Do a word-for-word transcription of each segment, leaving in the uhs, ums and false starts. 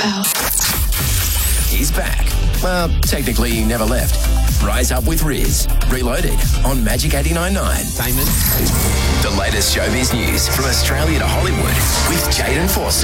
He's back. Well, technically he never left. Rise Up with Riz. Reloaded on Magic eighty-nine point nine. Damon. The latest showbiz news from Australia to Hollywood with Jaden Forster.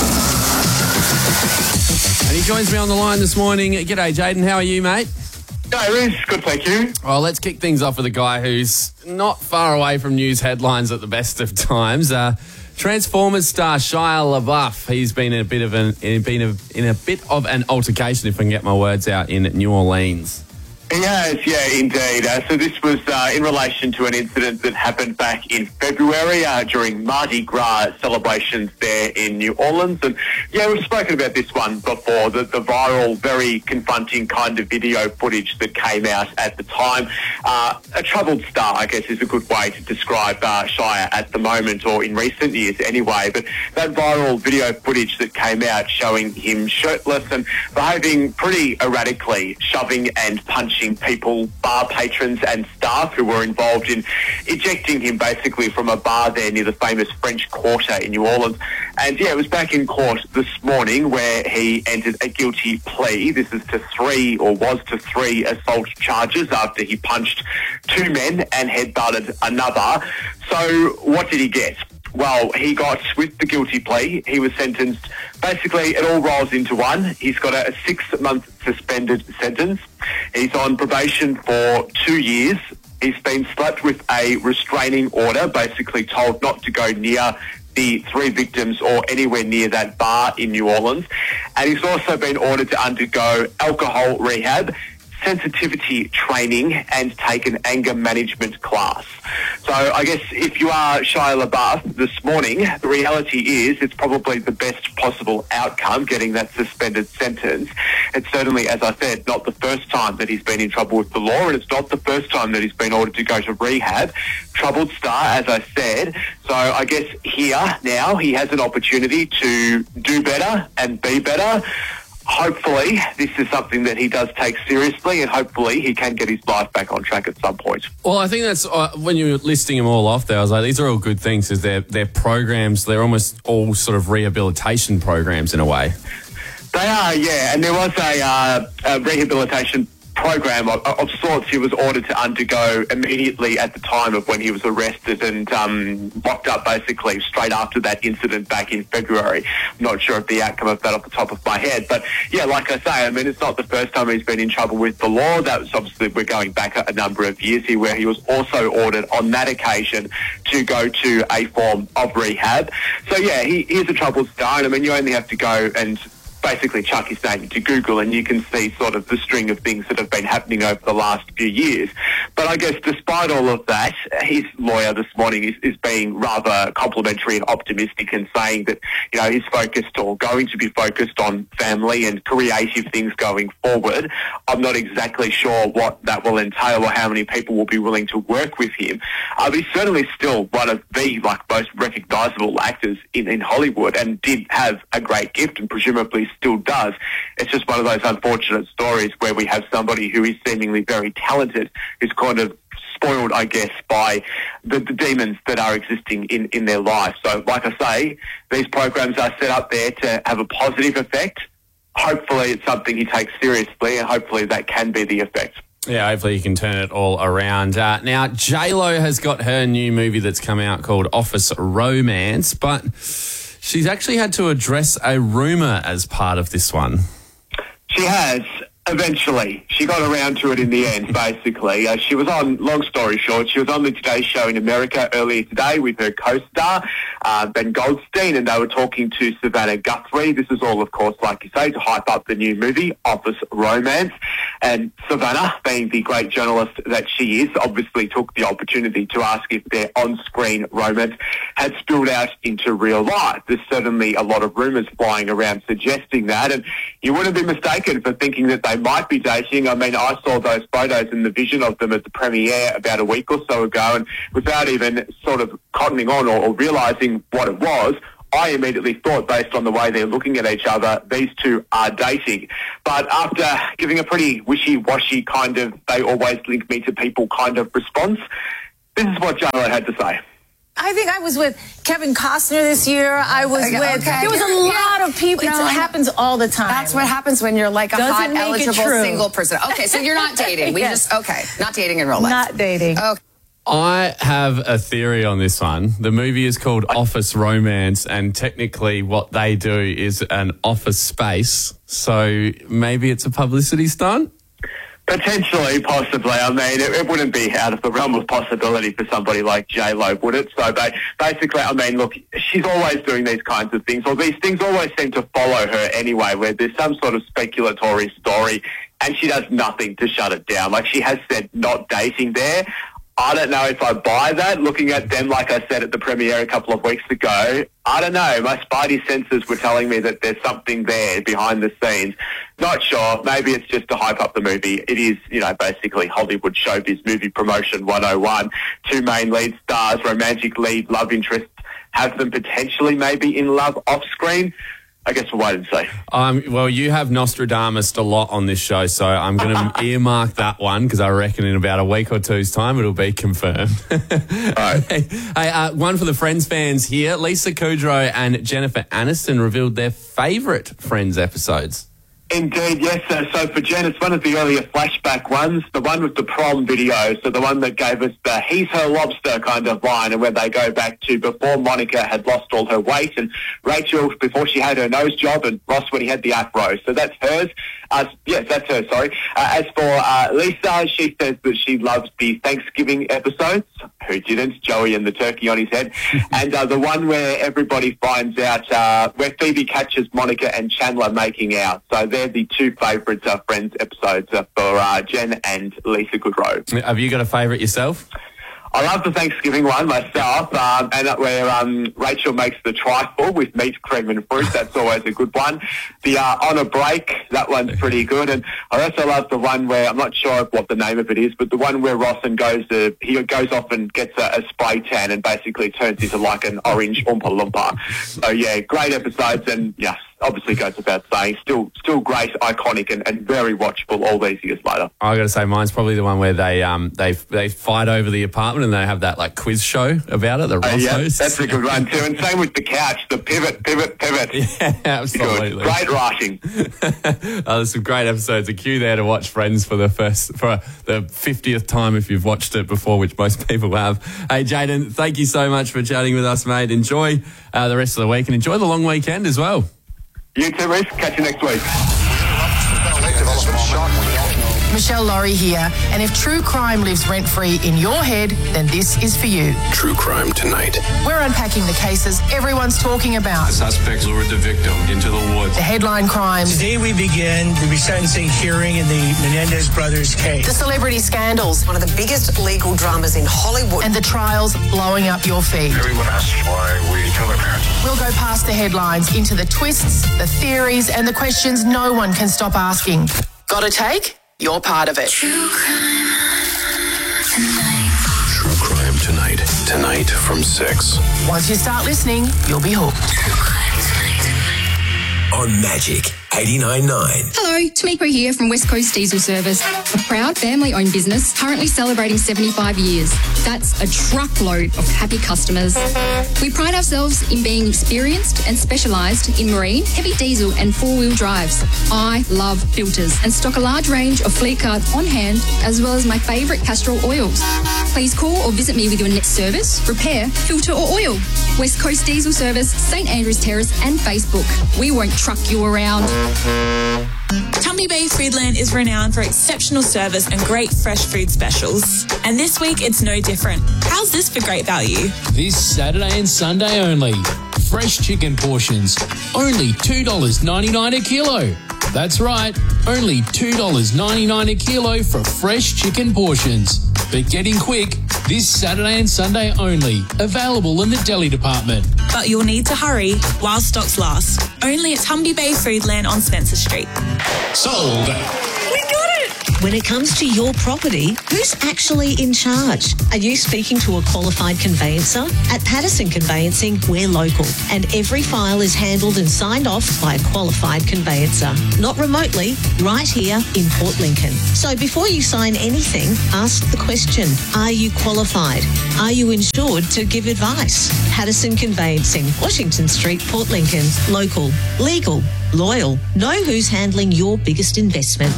And he joins me on the line this morning. G'day, Jaden. How are you, mate? No, Riz. Good, thank you. Well, let's kick things off with a guy who's not far away from news headlines at the best of times. Uh, Transformers star Shia LaBeouf. He's been in a bit of an in been a, in a bit of an altercation, if I can get my words out, in New Orleans. He has, yeah, indeed. Uh, so this was uh, in relation to an incident that happened back in February uh, during Mardi Gras celebrations there in New Orleans. And, yeah, we've spoken about this one before, the, the viral, very confronting kind of video footage that came out at the time. Uh, a troubled star, I guess, is a good way to describe uh, Shia at the moment, or in recent years anyway. But that viral video footage that came out showing him shirtless and behaving pretty erratically, shoving and punching people, bar patrons and staff who were involved in ejecting him basically from a bar there near the famous French Quarter in New Orleans. And yeah, it was back in court this morning where he entered a guilty plea. This is to three, or was to three assault charges after he punched two men and headbutted another. So what did he get? Well, he got, with the guilty plea, he was sentenced, basically it all rolls into one. He's got a, a six-month suspended sentence. He's on probation for two years. He's been slapped with a restraining order, basically told not to go near the three victims or anywhere near that bar in New Orleans. And he's also been ordered to undergo alcohol rehab, sensitivity training, and take an anger management class. So I guess if you are Shia LaBeouf this morning, the reality is it's probably the best possible outcome, getting that suspended sentence. It's certainly, as I said, not the first time that he's been in trouble with the law, and it's not the first time that he's been ordered to go to rehab. Troubled star, as I said. So I guess here now he has an opportunity to do better and be better. Hopefully this is something that he does take seriously, and hopefully he can get his life back on track at some point. Well, I think that's, uh, when you were listing them all off there, I was like, these are all good things, because they're, they're programs, they're almost all sort of rehabilitation programs in a way. They are, yeah, and there was a, uh, a rehabilitation program of, of sorts he was ordered to undergo immediately at the time of when he was arrested and um, locked up basically straight after that incident back in February. I'm not sure of the outcome of that off the top of my head, but yeah, like I say, I mean, it's not the first time he's been in trouble with the law. That was obviously, we're going back a, a number of years here, where he was also ordered on that occasion to go to a form of rehab. So yeah, he, he's a troubled star, and I mean, you only have to go and basically chuck his name into Google and you can see sort of the string of things that have been happening over the last few years. But I guess despite all of that, his lawyer this morning is, is being rather complimentary and optimistic, and saying that, you know, he's focused, or going to be focused, on family and creative things going forward. I'm not exactly sure what that will entail or how many people will be willing to work with him. Uh, he's certainly still one of the like most recognisable actors in, in Hollywood, and did have a great gift, and presumably still does. It's just one of those unfortunate stories where we have somebody who is seemingly very talented, who's kind of spoiled, I guess, by the, the demons that are existing in, in their life. So, like I say, these programs are set up there to have a positive effect. Hopefully it's something he takes seriously, and hopefully that can be the effect. Yeah, hopefully you can turn it all around. Uh, now, J-Lo has got her new movie that's come out called Office Romance, but she's actually had to address a rumour as part of this one. She has. Eventually, she got around to it in the end, basically. Uh, she was on, long story short, she was on the Today Show in America earlier today with her co-star, uh, Ben Goldstein, and they were talking to Savannah Guthrie. This is all, of course, like you say, to hype up the new movie, Office Romance. And Savannah, being the great journalist that she is, obviously took the opportunity to ask if their on-screen romance had spilled out into real life. There's certainly a lot of rumours flying around suggesting that, and you wouldn't be mistaken for thinking that they might be dating. I mean, I saw those photos and the vision of them at the premiere about a week or so ago, and without even sort of cottoning on or, or realising what it was, I immediately thought, based on the way they're looking at each other, these two are dating. But after giving a pretty wishy-washy kind of, they always link me to people kind of response, this is what J-Lo had to say. I think I was with Kevin Costner this year. I was Okay, with. okay. There was a Yeah. lot of people. No, it I know. happens all the time. That's what happens when you're like a Doesn't hot, make it eligible, true. single person. Okay, so you're not dating. We Yes. just, okay, not dating in real life. Not dating. Okay. I have a theory on this one. The movie is called Office Romance, and technically what they do is an office space. So maybe it's a publicity stunt? Potentially, possibly. I mean, it, it wouldn't be out of the realm of possibility for somebody like J-Lo, would it? So ba- basically, I mean, look, she's always doing these kinds of things, or these things always seem to follow her anyway, where there's some sort of speculatory story and she does nothing to shut it down. Like, she has said not dating there. I don't know if I buy that. Looking at them, like I said at the premiere a couple of weeks ago, I don't know. My spidey senses were telling me that there's something there behind the scenes. Not sure. Maybe it's just to hype up the movie. It is, you know, basically Hollywood showbiz movie promotion one oh one. Two main lead stars, romantic lead, love interests, have them potentially maybe in love off screen. I guess we'll wait and see. Um, well, you have Nostradamus a lot on this show, so I'm going to earmark that one because I reckon in about a week or two's time it'll be confirmed. All right. Hey, hey, uh, one for the Friends fans here. Lisa Kudrow and Jennifer Aniston revealed their favourite Friends episodes. Indeed, yes. So, so for Jen, it's one of the earlier flashback ones, the one with the prom video, so the one that gave us the he's her lobster kind of line, and where they go back to before Monica had lost all her weight, and Rachel before she had her nose job, and Ross when he had the afro. So that's hers. Uh, yes, that's her, sorry. Uh, as for uh, Lisa, she says that she loves the Thanksgiving episodes. Who didn't? Joey and the turkey on his head. And uh, the one where everybody finds out, uh, where Phoebe catches Monica and Chandler making out. So they're the two favourite uh, Friends episodes uh, for uh, Jen and Lisa Kudrow. Have you got a favourite yourself? I love the Thanksgiving one myself, um, and where um, Rachel makes the trifle with meat, cream and fruit. That's always a good one. The uh, On a Break, that one's pretty good. And I also love the one where, I'm not sure what the name of it is, but the one where Rawson goes to, he goes off and gets a, a spray tan and basically turns into like an orange Oompa Loompa. So yeah, great episodes, and yeah, obviously goes without saying, still still great, iconic and, and very watchable all these years later. I got to say, mine's probably the one where they um they they fight over the apartment and they have that like quiz show about it. The Ross Uh, yeah, hosts. that's a good one too. And same with the couch, the pivot, pivot, pivot. Yeah, absolutely. Good. Great writing. Oh, there's some great episodes. A queue there to watch Friends for the first for the fiftieth time if you've watched it before, which most people have. Hey, Jaden, thank you so much for chatting with us, mate. Enjoy uh, the rest of the week and enjoy the long weekend as well. You too, Reece. Catch you next week. Michelle Laurie here, and if true crime lives rent-free in your head, then this is for you. True Crime Tonight. We're unpacking the cases everyone's talking about. The suspects lured the victim into the woods. The headline crimes. Today we begin the resentencing hearing in the Menendez brothers case. The celebrity scandals. One of the biggest legal dramas in Hollywood. And the trials blowing up your feed. Everyone asks why we kill their parents. We'll go past the headlines into the twists, the theories, and the questions no one can stop asking. Got a take? You're part of it. True Crime Tonight. True Crime Tonight. Tonight from six. Once you start listening, you'll be hooked. True Crime Tonight. On Magic eighty-nine point nine. Hello, Tamiko here from West Coast Diesel Service, a proud family-owned business currently celebrating seventy-five years. That's a truckload of happy customers. We pride ourselves in being experienced and specialised in marine, heavy diesel and four-wheel drives. I love filters and stock a large range of fleet cards on hand, as well as my favourite Castrol oils. Please call or visit me with your next service, repair, filter or oil. West Coast Diesel Service, St Andrews Terrace and Facebook. We won't truck you around. Tumby Bay Foodland is renowned for exceptional service and great fresh food specials. And this week, it's no different. How's this for great value? This Saturday and Sunday only. Fresh chicken portions. Only two dollars ninety-nine a kilo. That's right. Only two dollars ninety-nine a kilo for fresh chicken portions. But getting quick, this Saturday and Sunday only. Available in the deli department. But you'll need to hurry while stocks last. Only at Tumby Bay Foodland on Spencer Street. Sold. We got it! When it comes to your property, who's actually in charge? Are you speaking to a qualified conveyancer? At Patterson Conveyancing, we're local, and every file is handled and signed off by a qualified conveyancer. Not remotely, right here in Port Lincoln. So before you sign anything, ask the question, are you qualified? Are you insured to give advice? Patterson Conveyancing, Washington Street, Port Lincoln. Local, legal, loyal. Know who's handling your biggest investment.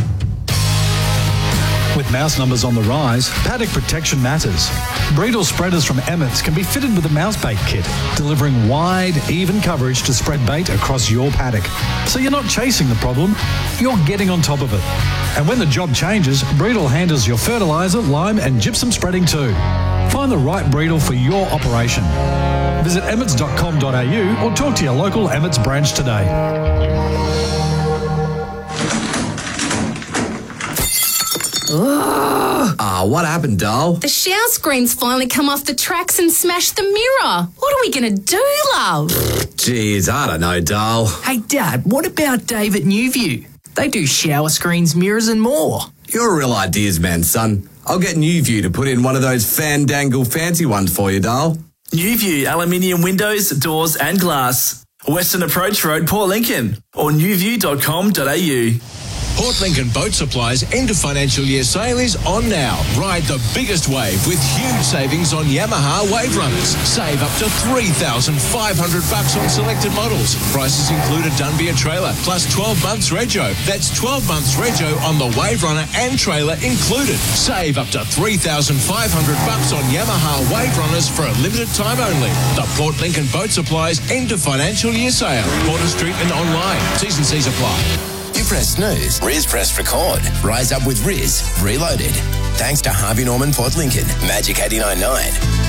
With mouse numbers on the rise, paddock protection matters. Breedle spreaders from Emmett's can be fitted with a mouse bait kit, delivering wide, even coverage to spread bait across your paddock. So you're not chasing the problem, you're getting on top of it. And when the job changes, Breedle handles your fertiliser, lime and gypsum spreading too. Find the right Breedle for your operation. Visit emmets dot com dot a u or talk to your local Emmett's branch today. Ah, uh, what happened, doll? The shower screen's finally come off the tracks and smashed the mirror. What are we going to do, love? Jeez, I don't know, doll. Hey, Dad, what about Dave at Newview? They do shower screens, mirrors and more. You're a real ideas man, son. I'll get Newview to put in one of those fandangle fancy ones for you, doll. Newview aluminium windows, doors and glass. Western Approach Road, Port Lincoln, or newview dot com dot a u. Port Lincoln Boat Supply's end of financial year sale is on now. Ride the biggest wave with huge savings on Yamaha Wave Runners. Save up to three thousand five hundred bucks on selected models. Prices include a Dunbier trailer plus twelve months rego. That's twelve months rego on the Wave Runner and trailer included. Save up to three thousand five hundred bucks on Yamaha Wave Runners for a limited time only. The Port Lincoln Boat Supply's end of financial year sale. Porter Street and online. T's and C's apply. You press snooze, Riz press record. Rise up with Riz, reloaded. Thanks to Harvey Norman Port Lincoln, Magic eighty-nine point nine.